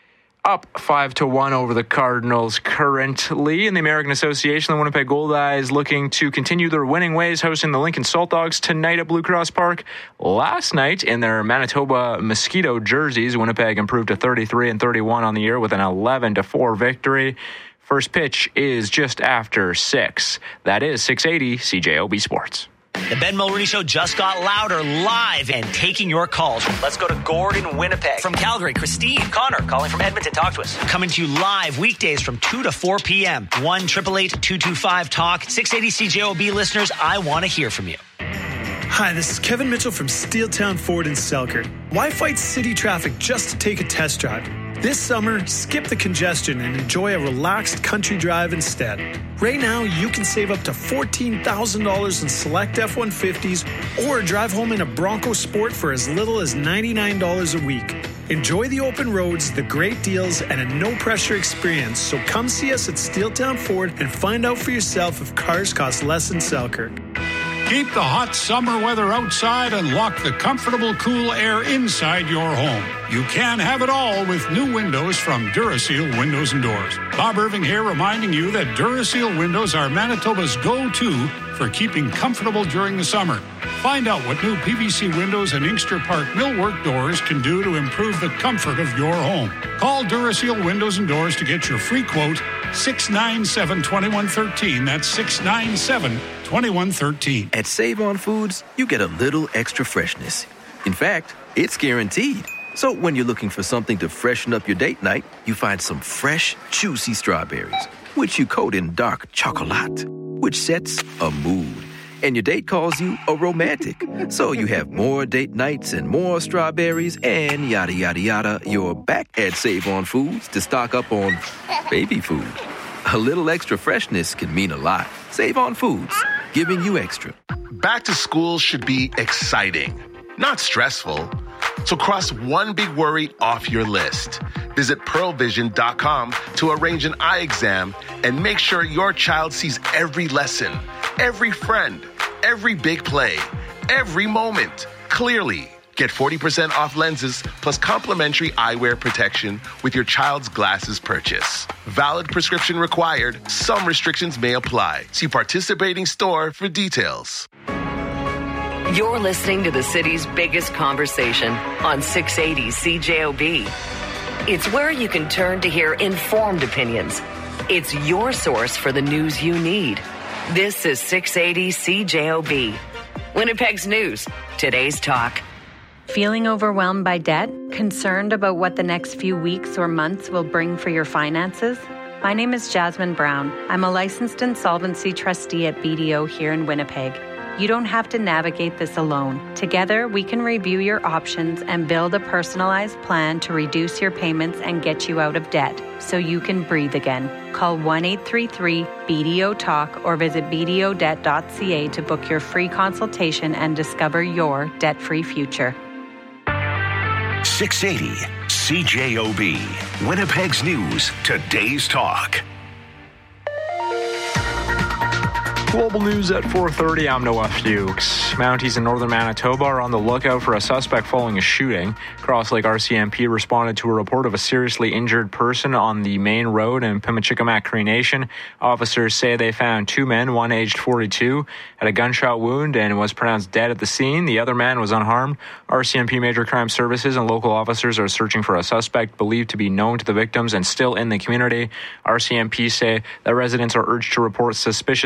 up 5-1 over the Cardinals currently. In the American Association, the Winnipeg Goldeyes looking to continue their winning ways, hosting the Lincoln Salt Dogs tonight at Blue Cross Park. Last night, in their Manitoba Mosquito jerseys, Winnipeg improved to 33-31 on the year with an 11-4 victory. First pitch is just after 6. That is 680 CJOB Sports. The Ben Mulroney Show just got louder, live, and taking your calls. Let's go to Gordon, Winnipeg. From Calgary, Christine. Connor, calling from Edmonton. Talk to us. Coming to you live weekdays from 2 to 4 p.m. 1-888-225-TALK. 680 CJOB listeners, I want to hear from you. Hi, this is Kevin Mitchell from Steeltown Ford in Selkirk. Why fight city traffic just to take a test drive? This summer, skip the congestion and enjoy a relaxed country drive instead. Right now, you can save up to $14,000 in select F-150s or drive home in a Bronco Sport for as little as $99 a week. Enjoy the open roads, the great deals, and a no-pressure experience. So come see us at Steeltown Ford and find out for yourself if cars cost less in Selkirk. Keep the hot summer weather outside and lock the comfortable, cool air inside your home. You can have it all with new windows from Duraseal Windows and Doors. Bob Irving here reminding you that Duraseal windows are Manitoba's go-to for keeping comfortable during the summer. Find out what new PVC windows and Inkster Park millwork doors can do to improve the comfort of your home. Call Duraseal Windows and Doors to get your free quote, 697-2113. That's 697-2113. At Save On Foods, you get a little extra freshness. In fact, it's guaranteed. So when you're looking for something to freshen up your date night, you find some fresh, juicy strawberries, which you coat in dark chocolate, which sets a mood. And your date calls you a romantic. So you have more date nights and more strawberries and yada, yada, yada. You're back at Save On Foods to stock up on baby food. A little extra freshness can mean a lot. Save On Foods, giving you extra. Back to school should be exciting, not stressful. So cross one big worry off your list. Visit pearlvision.com to arrange an eye exam and make sure your child sees every lesson, every friend, every big play, every moment clearly. Get 40% off lenses plus complimentary eyewear protection with your child's glasses purchase. Valid prescription required. Some restrictions may apply. See participating store for details. You're listening to the city's biggest conversation on 680 CJOB. It's where you can turn to hear informed opinions. It's your source for the news you need. This is 680 CJOB. Winnipeg's news, today's talk. Feeling overwhelmed by debt? Concerned about what the next few weeks or months will bring for your finances? My name is Jasmine Brown. I'm a licensed insolvency trustee at BDO here in Winnipeg. You don't have to navigate this alone. Together, we can review your options and build a personalized plan to reduce your payments and get you out of debt so you can breathe again. Call 1-833-BDO-TALK or visit bdodebt.ca to book your free consultation and discover your debt-free future. 680 CJOB. Winnipeg's news, today's talk. Global news at 4:30. I'm Noah Fuchs. Mounties in northern Manitoba are on the lookout for a suspect following a shooting. Cross Lake RCMP responded to a report of a seriously injured person on the main road in Pimachikamak Cree Nation. Officers say they found two men, one aged 42, had a gunshot wound and was pronounced dead at the scene. The other man was unharmed. RCMP Major Crime Services and local officers are searching for a suspect believed to be known to the victims and still in the community. RCMP say that residents are urged to report suspicious behavior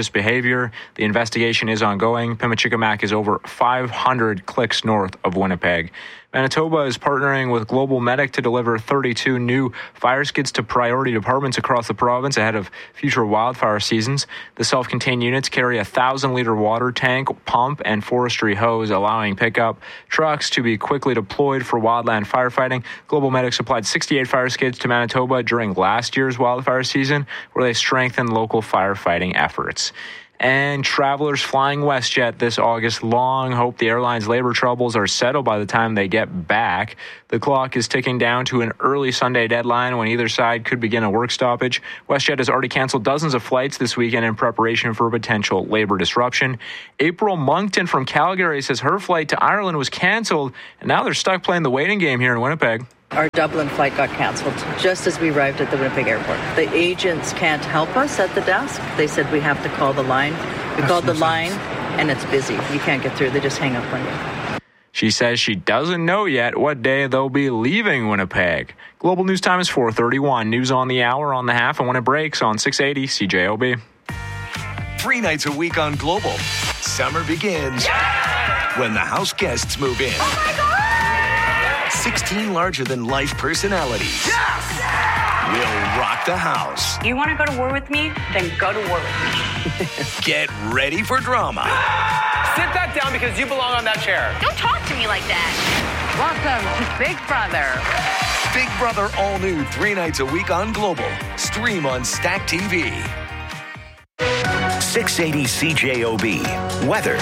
behavior. The investigation is ongoing. Pimachikamak is over 500 clicks north of Winnipeg. Manitoba is partnering with Global Medic to deliver 32 new fire skids to priority departments across the province ahead of future wildfire seasons. The self-contained units carry a 1,000-liter water tank, pump, and forestry hose, allowing pickup trucks to be quickly deployed for wildland firefighting. Global Medic supplied 68 fire skids to Manitoba during last year's wildfire season, where they strengthened local firefighting efforts. And travelers flying WestJet this August long hope the airline's labor troubles are settled by the time they get back. The clock is ticking down to an early Sunday deadline when either side could begin a work stoppage. WestJet has already canceled dozens of flights this weekend in preparation for potential labor disruption. April Moncton from Calgary says her flight to Ireland was canceled, and now they're stuck playing the waiting game here in Winnipeg. Our Dublin flight got canceled just as we arrived at the Winnipeg airport. The agents can't help us at the desk. They said we have to call the line. We called the line, and it's busy. You can't get through. They just hang up on you. She says she doesn't know yet what day they'll be leaving Winnipeg. Global News Time is 4:31. News on the hour, on the half, and when it breaks on 680 CJOB. 3 nights a week on Global. Summer begins when the house guests move in. Oh my God! 16 larger-than-life personalities will rock the house. You want to go to war with me? Then go to war with me. Get ready for drama. Sit that down because you belong on that chair. Don't talk to me like that. Welcome to Big Brother. Big Brother all new 3 nights a week on Global. Stream on Stack TV. 680 CJOB. Weather.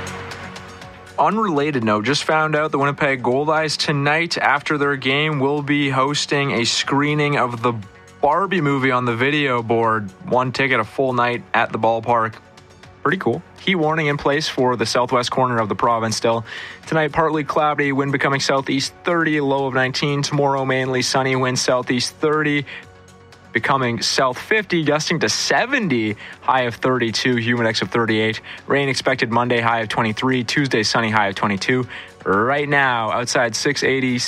Unrelated note, just found out the Winnipeg Goldeyes tonight after their game will be hosting a screening of the Barbie movie on the video board. 1 ticket, a full night at the ballpark. Pretty cool. Heat warning in place for the southwest corner of the province still. Tonight, partly cloudy, wind becoming southeast 30, low of 19. Tomorrow, mainly sunny, wind southeast 30. Becoming south 50, gusting to 70, high of 32, humidex of 38. Rain expected Monday, high of 23. Tuesday, sunny, high of 22. Right now, outside 680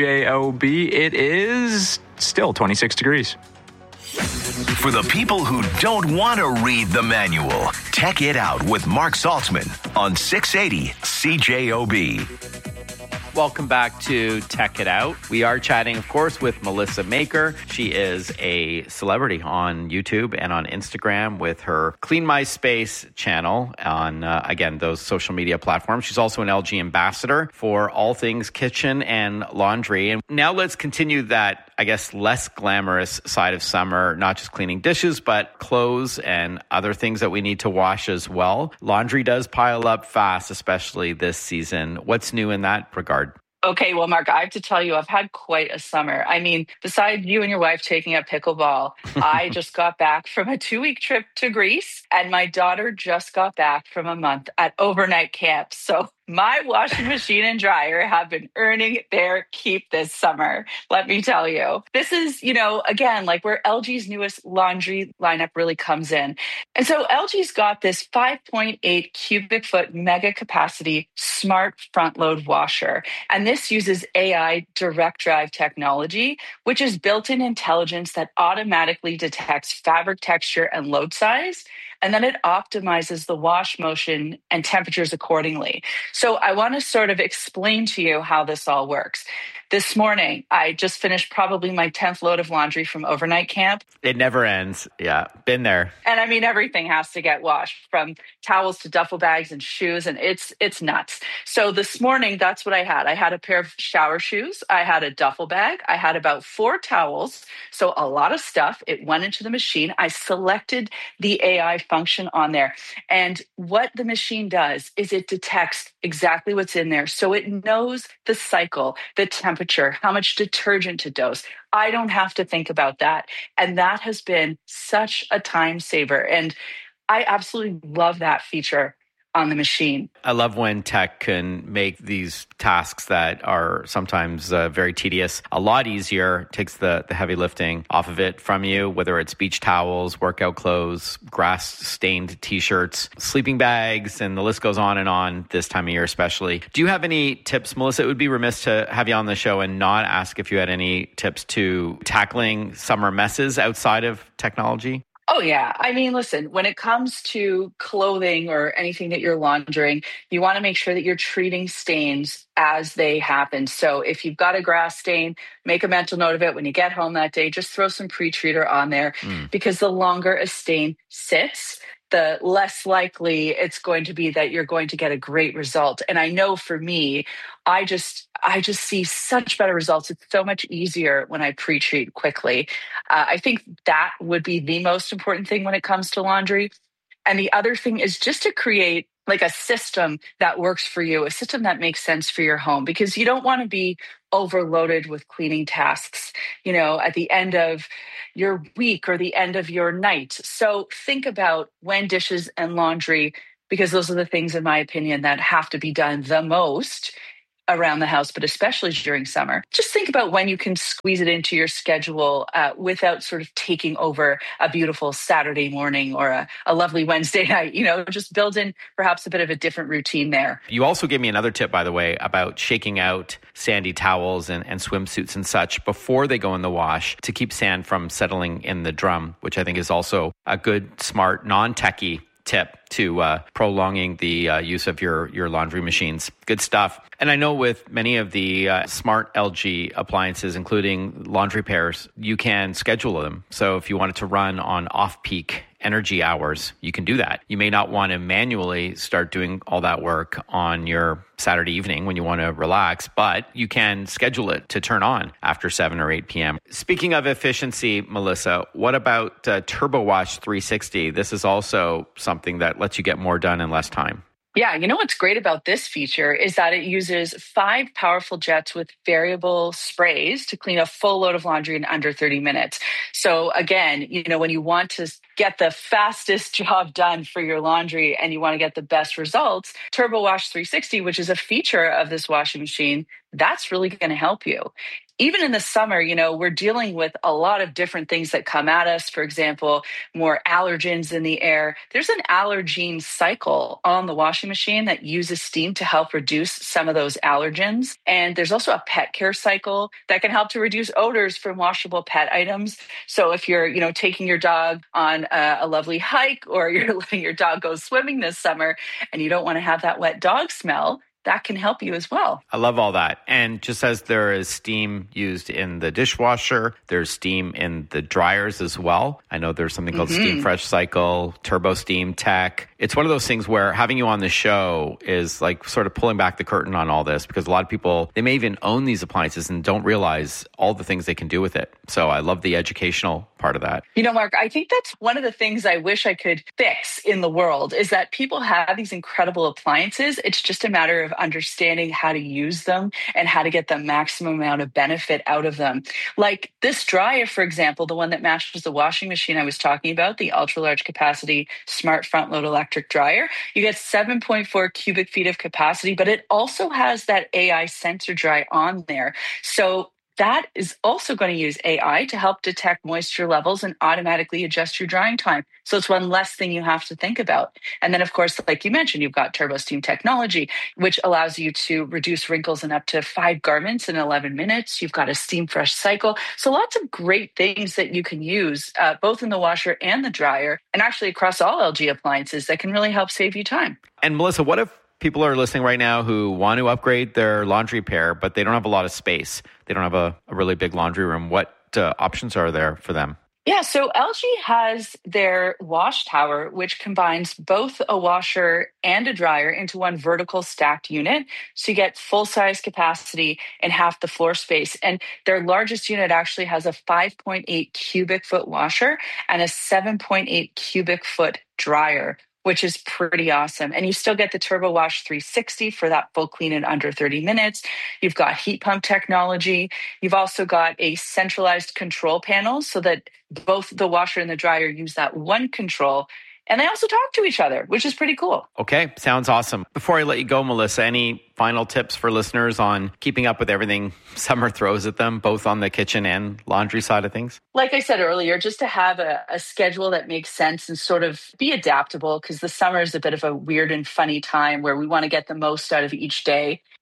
CJOB, it is still 26 degrees. For the people who don't want to read the manual, Tech It Out with Mark Saltzman on 680 CJOB. Welcome back to Tech It Out. We are chatting, of course, with Melissa Maker. She is a celebrity on YouTube and on Instagram with her Clean My Space channel on, again, those social media platforms. She's also an LG ambassador for all things kitchen and laundry. And now let's continue that, I guess, less glamorous side of summer, not just cleaning dishes, but clothes and other things that we need to wash as well. Laundry does pile up fast, especially this season. What's new in that regard? Okay, well, Mark, I have to tell you, I've had quite a summer. I mean, besides you and your wife taking up pickleball, I just got back from a 2-week trip to Greece, and my daughter just got back from a month at overnight camp. So my washing machine and dryer have been earning their keep this summer, let me tell you. This is, again, like where LG's newest laundry lineup really comes in. And so LG's got this 5.8 cubic foot mega capacity smart front load washer. And this uses AI direct drive technology, which is built-in intelligence that automatically detects fabric texture and load size. And then it optimizes the wash motion and temperatures accordingly. So I want to sort of explain to you how this all works. This morning, I just finished probably my 10th load of laundry from overnight camp. It never ends. Yeah, been there. And I mean, everything has to get washed, from towels to duffel bags and shoes, and it's nuts. So this morning, that's what I had. I had a pair of shower shoes. I had a duffel bag. I had about 4 towels. So a lot of stuff. It went into the machine. I selected the AI function on there. And what the machine does is it detects exactly what's in there. So it knows the cycle, the temperature, how much detergent to dose. I don't have to think about that. And that has been such a time saver. And I absolutely love that feature on the machine. I love when tech can make these tasks that are sometimes very tedious a lot easier, takes the heavy lifting off of it from you, whether it's beach towels, workout clothes, grass-stained T-shirts, sleeping bags, and the list goes on this time of year especially. Do you have any tips, Melissa? It would be remiss to have you on the show and not ask if you had any tips to tackling summer messes outside of technology. Oh, yeah. I mean, listen, when it comes to clothing or anything that you're laundering, you want to make sure that you're treating stains as they happen. So if you've got a grass stain, make a mental note of it. When you get home that day, just throw some pre-treater on there because the longer a stain sits, the less likely it's going to be that you're going to get a great result. And I know for me, I just see such better results. It's so much easier when I pre-treat quickly. I think that would be the most important thing when it comes to laundry. And the other thing is just to create like a system that works for you, a system that makes sense for your home, because you don't want to be overloaded with cleaning tasks, at the end of your week or the end of your night. So think about when dishes and laundry, because those are the things, in my opinion, that have to be done the most around the house, but especially during summer. Just think about when you can squeeze it into your schedule without sort of taking over a beautiful Saturday morning or a lovely Wednesday night. Just build in perhaps a bit of a different routine there. You also gave me another tip, by the way, about shaking out sandy towels and swimsuits and such before they go in the wash to keep sand from settling in the drum, which I think is also a good, smart, non-techie tip to prolonging the use of your laundry machines. Good stuff. And I know with many of the smart LG appliances, including laundry pairs, you can schedule them. So if you wanted to run on off-peak energy hours, you can do that. You may not want to manually start doing all that work on your Saturday evening when you want to relax, but you can schedule it to turn on after 7 or 8 p.m. Speaking of efficiency, Melissa, what about TurboWash 360? This is also something that lets you get more done in less time. Yeah, what's great about this feature is that it uses 5 powerful jets with variable sprays to clean a full load of laundry in under 30 minutes. So again, when you want to get the fastest job done for your laundry and you want to get the best results, TurboWash 360, which is a feature of this washing machine, that's really going to help you. Even in the summer, we're dealing with a lot of different things that come at us. For example, more allergens in the air. There's an allergen cycle on the washing machine that uses steam to help reduce some of those allergens. And there's also a pet care cycle that can help to reduce odors from washable pet items. So if you're, taking your dog on a lovely hike, or you're letting your dog go swimming this summer and you don't want to have that wet dog smell, that can help you as well. I love all that. And just as there is steam used in the dishwasher, there's steam in the dryers as well. I know there's something called Steam Fresh Cycle, Turbo Steam Tech. It's one of those things where having you on the show is like sort of pulling back the curtain on all this, because a lot of people, they may even own these appliances and don't realize all the things they can do with it. So I love the educational part of that. Mark, I think that's one of the things I wish I could fix in the world, is that people have these incredible appliances. It's just a matter of understanding how to use them and how to get the maximum amount of benefit out of them. Like this dryer, for example, the one that matches the washing machine I was talking about, the ultra large capacity smart front load electric dryer, you get 7.4 cubic feet of capacity, but it also has that AI sensor dry on there. So that is also going to use AI to help detect moisture levels and automatically adjust your drying time. So it's one less thing you have to think about. And then, of course, like you mentioned, you've got Turbo Steam technology, which allows you to reduce wrinkles in up to 5 garments in 11 minutes. You've got a Steam Fresh Cycle. So lots of great things that you can use both in the washer and the dryer, and actually across all LG appliances that can really help save you time. And Melissa, what if people are listening right now who want to upgrade their laundry pair, but they don't have a lot of space? They don't have a really big laundry room. What options are there for them? Yeah, so LG has their wash tower, which combines both a washer and a dryer into one vertical stacked unit. So you get full-size capacity and half the floor space. And their largest unit actually has a 5.8 cubic foot washer and a 7.8 cubic foot dryer, which is pretty awesome. And you still get the TurboWash 360 for that full clean in under 30 minutes. You've got heat pump technology. You've also got a centralized control panel so that both the washer and the dryer use that one control. And they also talk to each other, which is pretty cool. Okay, sounds awesome. Before I let you go, Melissa, any final tips for listeners on keeping up with everything summer throws at them, both on the kitchen and laundry side of things? Like I said earlier, just to have a schedule that makes sense and sort of be adaptable, because the summer is a bit of a weird and funny time where we want to get the most out of each day.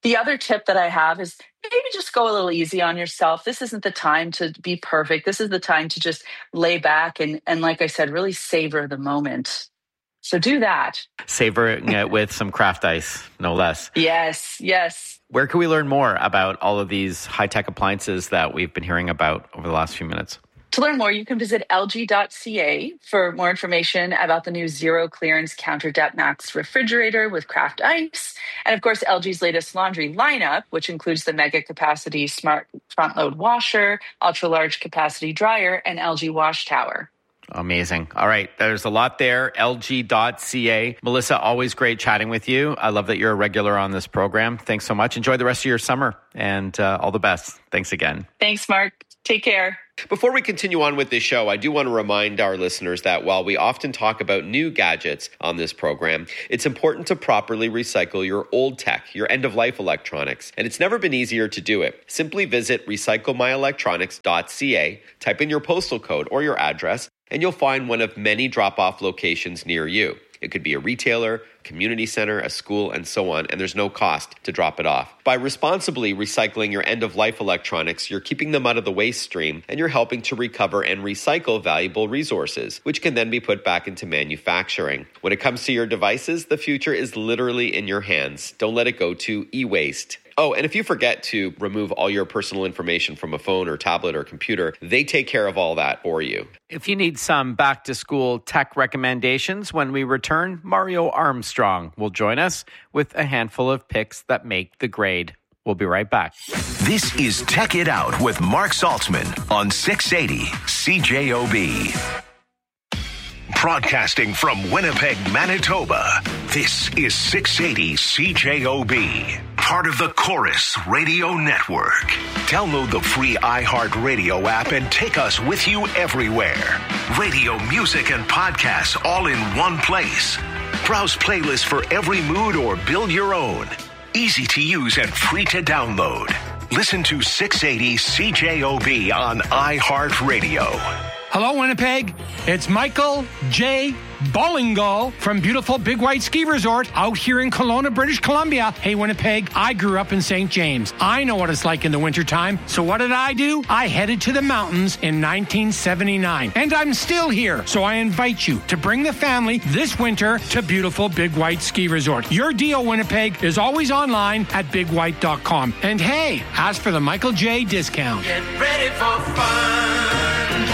The other tip that I have is maybe just go a little easy on yourself. This isn't the time to be perfect. This is the time to just lay back and like I said, really savor the moment. So do that. Savoring it with some craft ice, no less. Yes. Where can we learn more about all of these high-tech appliances that we've been hearing about over the last few minutes? To learn more, you can visit lg.ca for more information about the new Zero Clearance Counter Depth Max refrigerator with craft ice. And of course, LG's latest laundry lineup, which includes the mega capacity smart front load washer, ultra large capacity dryer, and LG wash tower. Amazing. All right. There's a lot there. LG.ca. Melissa, always great chatting with you. I love that you're a regular on this program. Thanks so much. Enjoy the rest of your summer and all the best. Thanks again. Thanks, Mark. Take care. Before we continue on with this show, I do want to remind our listeners that while we often talk about new gadgets on this program, it's important to properly recycle your old tech, your end-of-life electronics, and it's never been easier to do it. Simply visit recyclemyelectronics.ca, type in your postal code or your address, and you'll find one of many drop-off locations near you. It could be a retailer, community center, a school, and so on, and there's no cost to drop it off. By responsibly recycling your end-of-life electronics, you're keeping them out of the waste stream, and you're helping to recover and recycle valuable resources, which can then be put back into manufacturing. When it comes to your devices, the future is literally in your hands. Don't let it go to e-waste. Oh, and if you forget to remove all your personal information from a phone or tablet or computer, they take care of all that for you. If you need some back-to-school tech recommendations when we return, Mario Armstrong will join us with a handful of picks that make the grade. We'll be right back. This is Tech It Out with Mark Saltzman on 680 CJOB. Broadcasting from Winnipeg, Manitoba, this is 680 CJOB, part of the Chorus Radio Network. Download the free iHeartRadio app and take us with you everywhere. Radio, music, and podcasts all in one place. Browse playlists for every mood or build your own. Easy to use and free to download. Listen to 680 CJOB on iHeartRadio. Hello, Winnipeg. It's Michael J. Bollingo from beautiful Big White Ski Resort out here in Kelowna, British Columbia. Hey, Winnipeg, I grew up in St. James. I know what it's like in the wintertime. So what did I do? I headed to the mountains in 1979. And I'm still here. So I invite you to bring the family this winter to beautiful Big White Ski Resort. Your deal, Winnipeg, is always online at bigwhite.com. And hey, ask for the Michael J. discount. Get ready for fun.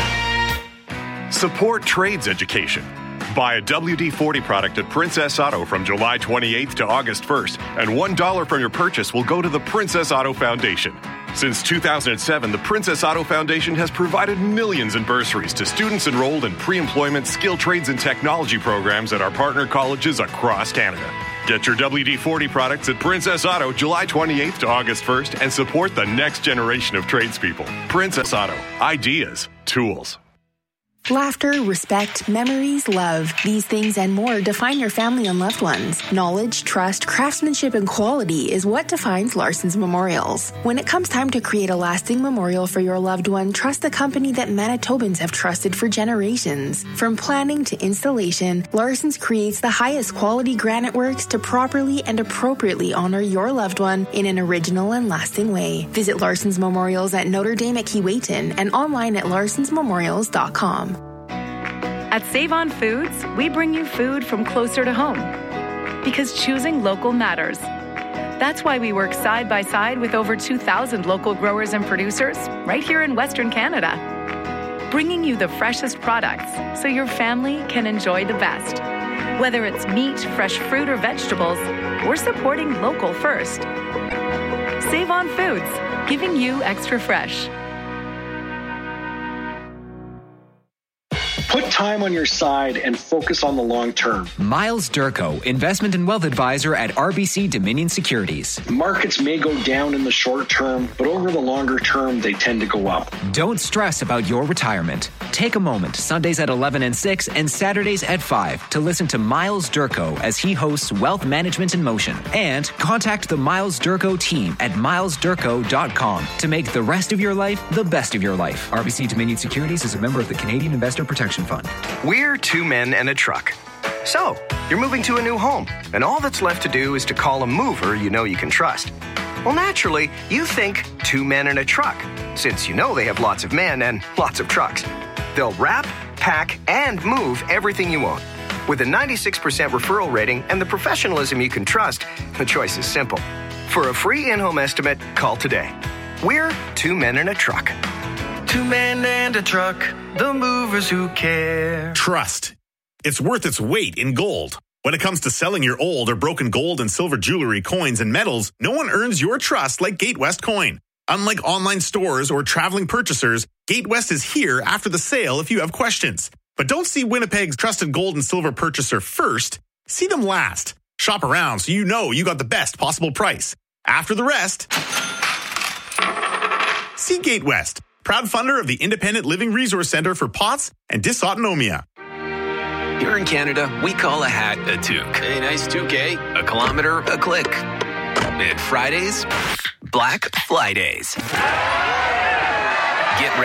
Support trades education. Buy a WD-40 product at Princess Auto from July 28th to August 1st, and $1 from your purchase will go to the Princess Auto Foundation. Since 2007, the Princess Auto Foundation has provided millions in bursaries to students enrolled in pre-employment skill trades and technology programs at our partner colleges across Canada. Get your WD-40 products at Princess Auto July 28th to August 1st and support the next generation of tradespeople. Princess Auto. Ideas. Tools. Laughter, respect, memories, love. These things and more define your family and loved ones. Knowledge, trust, craftsmanship, and quality is what defines Larson's Memorials. When it comes time to create a lasting memorial for your loved one, trust the company that Manitobans have trusted for generations. From planning to installation, Larson's creates the highest quality granite works to properly and appropriately honor your loved one in an original and lasting way. Visit Larson's Memorials at Notre Dame at Keewatin and online at larsonsmemorials.com. At Save On Foods, we bring you food from closer to home. Because choosing local matters. That's why we work side by side with over 2,000 local growers and producers right here in Western Canada. Bringing you the freshest products so your family can enjoy the best. Whether it's meat, fresh fruit, or vegetables, we're supporting local first. Save On Foods, giving you extra fresh. Put time on your side and focus on the long term. Miles Durko, investment and wealth advisor at RBC Dominion Securities. Markets may go down in the short term, but over the longer term, they tend to go up. Don't stress about your retirement. Take a moment, Sundays at 11 and 6 and Saturdays at 5 to listen to Miles Durko as he hosts Wealth Management in Motion. And contact the Miles Durko team at milesdurko.com to make the rest of your life the best of your life. RBC Dominion Securities is a member of the Canadian Investor Protection Fund. We're two men and a truck. So, you're moving to a new home, and all that's left to do is to call a mover you know you can trust. Well, naturally, you think 2 men and a truck, since you know they have lots of men and lots of trucks. They'll wrap, pack, and move everything you own. With a 96% referral rating and the professionalism you can trust, the choice is simple. For a free in-home estimate, call today. We're 2 men and a truck. 2 men and a truck, the movers who care. Trust. It's worth its weight in gold. When it comes to selling your old or broken gold and silver jewelry, coins, and medals, no one earns your trust like Gatewest Coin. Unlike online stores or traveling purchasers, Gatewest is here after the sale if you have questions. But don't see Winnipeg's trusted gold and silver purchaser first. See them last. Shop around so you know you got the best possible price. After the rest, see Gatewest, proud funder of the Independent Living Resource Centre for POTS and Dysautonomia. Here in Canada, we call a hat a toque. A nice toque, eh? A kilometer, a click. And Fridays, Black Fly Days. Get ready